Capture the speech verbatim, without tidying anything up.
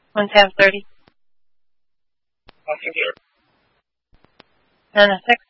one tab thirty. One computer. N S X.